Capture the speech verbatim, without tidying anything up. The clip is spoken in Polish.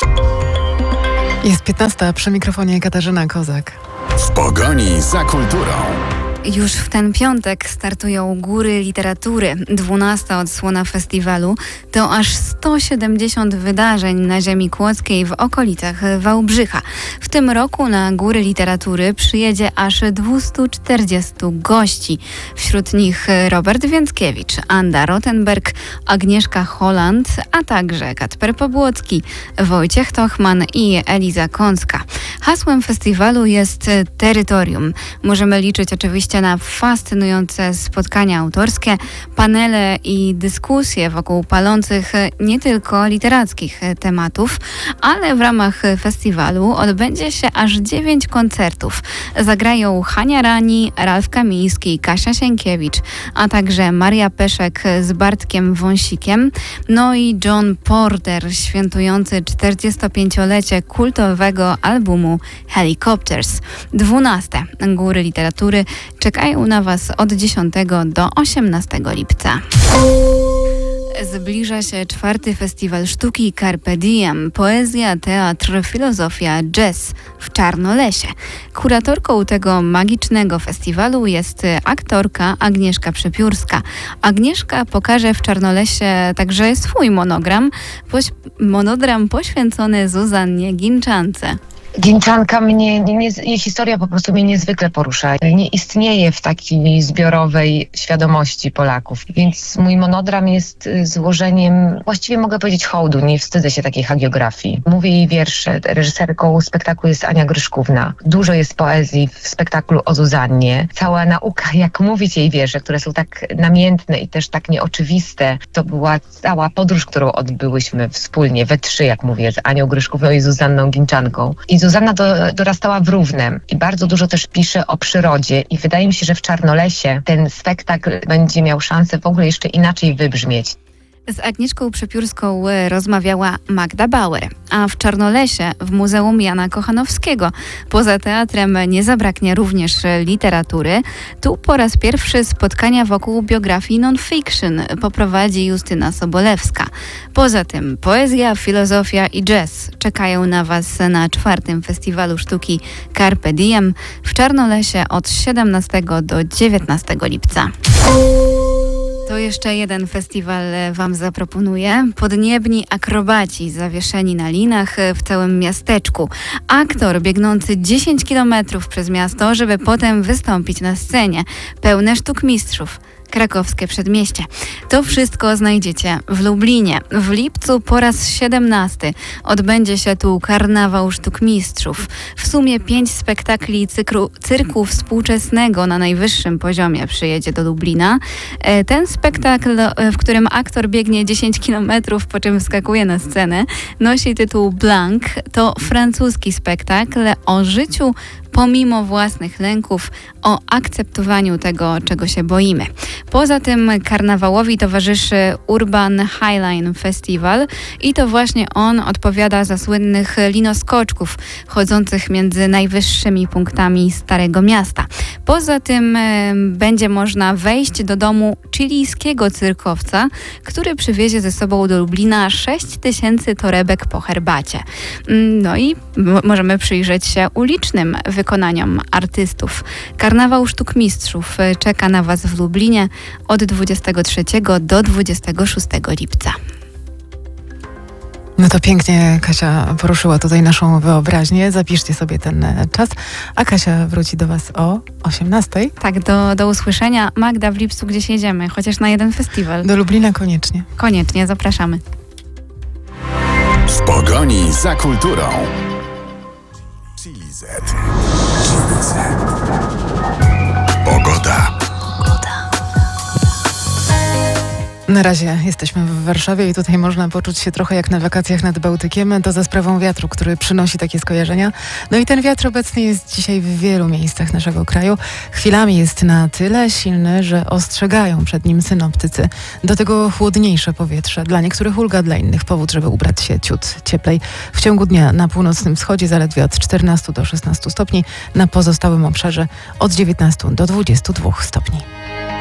Jest piętnasta, przy mikrofonie Katarzyna Kozak. W pogoni za kulturą. Już w ten piątek startują Góry Literatury. Dwunasta odsłona festiwalu to aż sto siedemdziesiąt wydarzeń na ziemi kłodzkiej w okolicach Wałbrzycha. W tym roku na Góry Literatury przyjedzie aż dwieście czterdzieści gości. Wśród nich Robert Więckiewicz, Anda Rothenberg, Agnieszka Holland, a także Kacper Pobłocki, Wojciech Tochman i Eliza Kącka. Hasłem festiwalu jest terytorium. Możemy liczyć oczywiście na fascynujące spotkania autorskie, panele i dyskusje wokół palących nie tylko literackich tematów, ale w ramach festiwalu odbędzie się aż dziewięć koncertów. Zagrają Hania Rani, Ralf Kamiński, Kasia Sienkiewicz, a także Maria Peszek z Bartkiem Wąsikiem, no i John Porter świętujący czterdziestopięciolecie kultowego albumu Helicopters. Dwunaste Góry Literatury czekają na Was od dziesiątego do osiemnastego lipca. Zbliża się czwarty Festiwal Sztuki Carpe Diem, poezja, teatr, filozofia, jazz w Czarnolesie. Kuratorką tego magicznego festiwalu jest aktorka Agnieszka Przepiórska. Agnieszka pokaże w Czarnolesie także swój monogram, poś- monodram poświęcony Zuzannie Ginczance. Ginczanka mnie, nie, jej historia po prostu mnie niezwykle porusza. Nie istnieje w takiej zbiorowej świadomości Polaków, więc mój monodram jest złożeniem, właściwie mogę powiedzieć, hołdu. Nie wstydzę się takiej hagiografii. Mówię jej wiersze. Reżyserką spektaklu jest Ania Gryszkówna. Dużo jest poezji w spektaklu o Zuzannie. Cała nauka, jak mówić jej wiersze, które są tak namiętne i też tak nieoczywiste. To była cała podróż, którą odbyłyśmy wspólnie, we trzy, jak mówię, z Anią Gryszkówną i Zuzanną Ginczanką. I Zuzanna do, dorastała w Równem i bardzo dużo też pisze o przyrodzie i wydaje mi się, że w Czarnolesie ten spektakl będzie miał szansę w ogóle jeszcze inaczej wybrzmieć. Z Agnieszką Przepiórską rozmawiała Magda Bauer, a w Czarnolesie w Muzeum Jana Kochanowskiego poza teatrem nie zabraknie również literatury. Tu po raz pierwszy spotkania wokół biografii non-fiction poprowadzi Justyna Sobolewska. Poza tym poezja, filozofia i jazz czekają na Was na czwartym Festiwalu Sztuki Carpe Diem w Czarnolesie od siedemnastego do dziewiętnastego lipca. To jeszcze jeden festiwal Wam zaproponuję. Podniebni akrobaci zawieszeni na linach w całym miasteczku. Aktor biegnący dziesięć kilometrów przez miasto, żeby potem wystąpić na scenie. Pełne sztuk mistrzów. Krakowskie Przedmieście. To wszystko znajdziecie w Lublinie. W lipcu po raz siedemnasty odbędzie się tu Karnawał Sztuk Mistrzów. W sumie pięć spektakli cykru, cyrku współczesnego na najwyższym poziomie przyjedzie do Lublina. Ten spektakl, w którym aktor biegnie dziesięć kilometrów, po czym wskakuje na scenę, nosi tytuł Blanc. To francuski spektakl o życiu pomimo własnych lęków, o akceptowaniu tego, czego się boimy. Poza tym karnawałowi towarzyszy Urban Highline Festival i to właśnie on odpowiada za słynnych linoskoczków chodzących między najwyższymi punktami Starego Miasta. Poza tym e, będzie można wejść do domu chilijskiego cyrkowca, który przywiezie ze sobą do Lublina sześć tysięcy torebek po herbacie. No i m- możemy przyjrzeć się ulicznym wykonaniom artystów. Karnawał Sztuk Mistrzów czeka na Was w Lublinie od dwudziestego trzeciego do dwudziestego szóstego lipca. No to pięknie Kasia poruszyła tutaj naszą wyobraźnię. Zapiszcie sobie ten czas, a Kasia wróci do Was o osiemnastej. Tak, do, do usłyszenia. Magda, w lipcu gdzieś jedziemy, chociaż na jeden festiwal. Do Lublina koniecznie. Koniecznie, zapraszamy. W pogoni za kulturą. Chili Z. Pogoda. Na razie jesteśmy w Warszawie i tutaj można poczuć się trochę jak na wakacjach nad Bałtykiem. To za sprawą wiatru, który przynosi takie skojarzenia. No i ten wiatr obecnie jest dzisiaj w wielu miejscach naszego kraju. Chwilami jest na tyle silny, że ostrzegają przed nim synoptycy. Do tego chłodniejsze powietrze. Dla niektórych ulga, dla innych powód, żeby ubrać się ciut cieplej. W ciągu dnia na północnym wschodzie zaledwie od czternastu do szesnastu stopni, na pozostałym obszarze od dziewiętnastu do dwudziestu dwóch stopni.